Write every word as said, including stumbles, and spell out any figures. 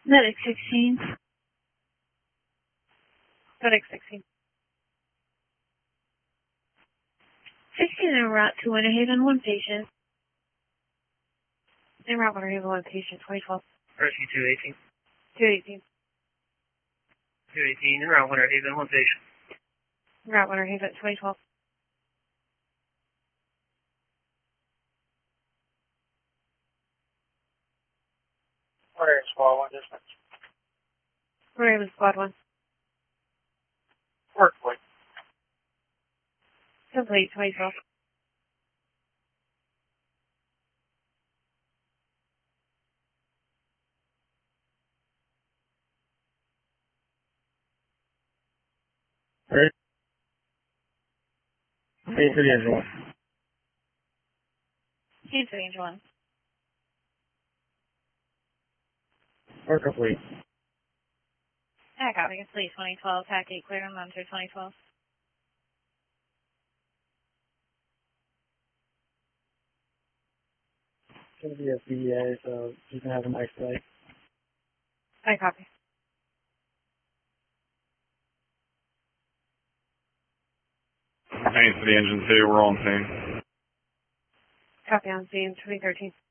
Medic sixteen. Medic sixteen. sixteen en route to Winter Haven, one patient. En route Winter Haven, one patient, twenty twelve. Rescue two eighteen. two eighteen. two eighteen, en route Winter Haven, one patient. En route Winter Haven, twenty twelve. Winter Haven Squad one, dispatch. Winter Haven Squad one. Work point. Complete, twenty twelve. Ready? Hey, for the engine one. Cancel the engine one. Work complete. I copy, complete, twenty twelve. Pack eight, clear and monitor, twenty twelve. It's going to be a B D A, so you can have a nice day. I copy. Thanks for the engine two, we're on scene. Copy on scene, twenty thirteen.